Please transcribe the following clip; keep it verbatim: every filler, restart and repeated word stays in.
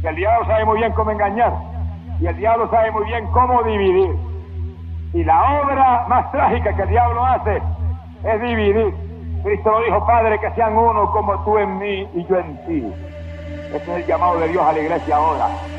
que el diablo sabe muy bien cómo engañar, y el diablo sabe muy bien cómo dividir. Y la obra más trágica que el diablo hace es dividir. Cristo lo dijo: Padre, que sean uno como tú en mí y yo en ti. Ese es el llamado de Dios a la iglesia ahora.